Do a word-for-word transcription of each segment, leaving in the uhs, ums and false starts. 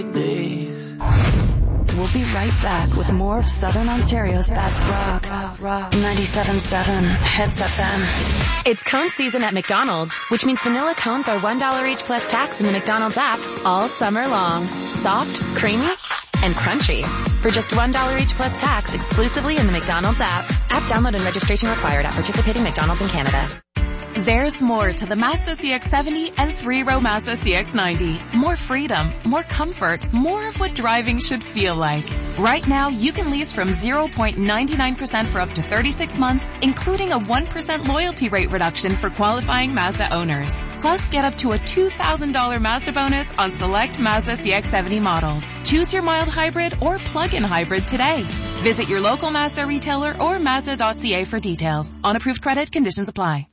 We'll be right back with more of Southern Ontario's best rock. rock. ninety-seven point seven Hits F M. It's cone season at McDonald's, which means vanilla cones are one dollar each plus tax in the McDonald's app all summer long. Soft, creamy, and crunchy. For just one dollar each plus tax exclusively in the McDonald's app. App download and registration required at participating McDonald's in Canada. There's more to the Mazda C X seventy and three-row Mazda C X ninety. More freedom, more comfort, more of what driving should feel like. Right now, you can lease from zero point nine nine percent for up to thirty-six months, including a one percent loyalty rate reduction for qualifying Mazda owners. Plus, get up to a two thousand dollars Mazda bonus on select Mazda C X seventy models. Choose your mild hybrid or plug-in hybrid today. Visit your local Mazda retailer or Mazda dot C A for details. On approved credit, conditions apply.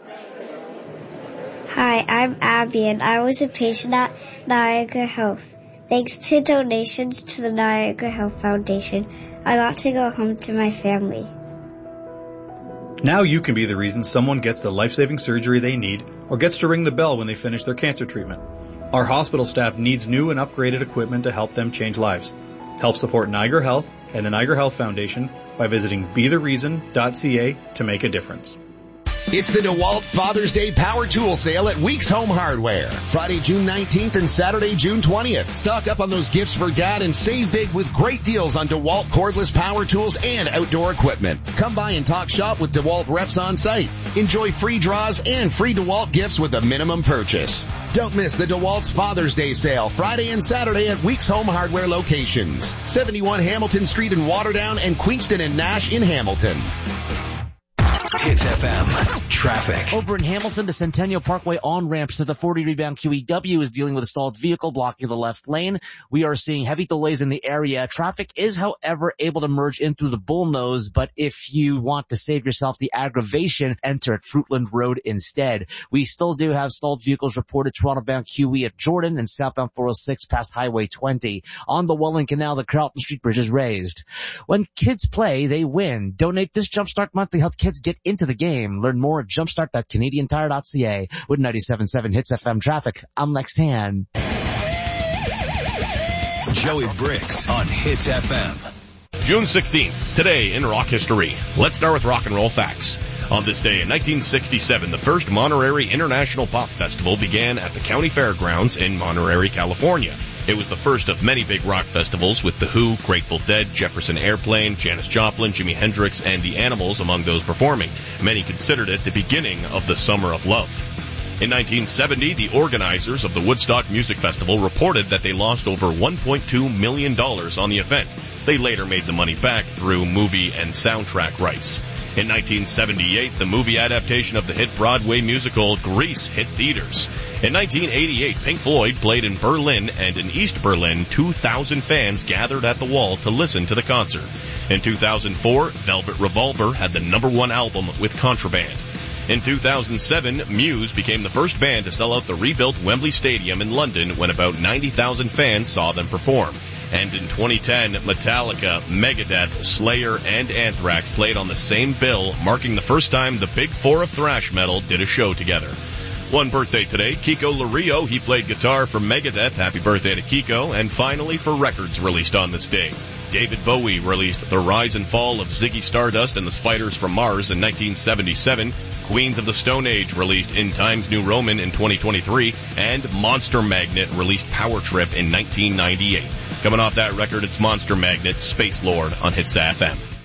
Hi, I'm Abby, and I was a patient at Niagara Health. Thanks to donations to the Niagara Health Foundation, I got to go home to my family. Now you can be the reason someone gets the life-saving surgery they need or gets to ring the bell when they finish their cancer treatment. Our hospital staff needs new and upgraded equipment to help them change lives. Help support Niagara Health and the Niagara Health Foundation by visiting be the reason dot c a to make a difference. It's the DeWalt Father's Day Power Tool Sale at Weeks Home Hardware. Friday, June nineteenth and Saturday, June twentieth. Stock up on those gifts for Dad and save big with great deals on DeWalt cordless power tools and outdoor equipment. Come by and talk shop with DeWalt reps on site. Enjoy free draws and free DeWalt gifts with a minimum purchase. Don't miss the DeWalt's Father's Day Sale Friday and Saturday at Weeks Home Hardware locations. seventy-one Hamilton Street in Waterdown and Queenston and Nash in Hamilton. Hits F M. Traffic. Over in Hamilton, the Centennial Parkway on-ramps to the forty rebound Q E W is dealing with a stalled vehicle blocking the left lane. We are seeing heavy delays in the area. Traffic is, however, able to merge in through the Bullnose, but if you want to save yourself the aggravation, enter at Fruitland Road instead. We still do have stalled vehicles reported Toronto-bound Q E at Jordan and southbound four oh six past Highway twenty. On the Welland Canal, the Carlton Street Bridge is raised. When kids play, they win. Donate this Jumpstart month to help kids get into the game. Learn more at jumpstart dot canadian tire dot c a. With ninety-seven point seven Hits F M traffic, I'm Lex Tan. Joey Briggs on Hits F M. June sixteenth, today in rock history. Let's start with rock and roll facts. On this day in nineteen sixty-seven, the first Monterey International Pop Festival began at the County Fairgrounds in Monterey, California. It was the first of many big rock festivals with The Who, Grateful Dead, Jefferson Airplane, Janis Joplin, Jimi Hendrix, and The Animals among those performing. Many considered it the beginning of the Summer of Love. In nineteen seventy, the organizers of the Woodstock Music Festival reported that they lost over one point two million dollars on the event. They later made the money back through movie and soundtrack rights. In nineteen seventy-eight, the movie adaptation of the hit Broadway musical Grease hit theaters. In nineteen eighty-eight, Pink Floyd played in Berlin, and in East Berlin, two thousand fans gathered at the wall to listen to the concert. In two thousand four, Velvet Revolver had the number one album with Contraband. In two thousand seven, Muse became the first band to sell out the rebuilt Wembley Stadium in London when about ninety thousand fans saw them perform. And in twenty ten, Metallica, Megadeth, Slayer, and Anthrax played on the same bill, marking the first time the Big Four of thrash metal did a show together. One birthday today, Kiko Lario. He played guitar for Megadeth. Happy birthday to Kiko. And finally, for records released on this day, David Bowie released The Rise and Fall of Ziggy Stardust and the Spiders from Mars in nineteen seventy-seven. Queens of the Stone Age released In Times New Roman in twenty twenty-tee. And Monster Magnet released Power Trip in nineteen ninety-eight. Coming off that record, it's Monster Magnet, Space Lord on Hits F M.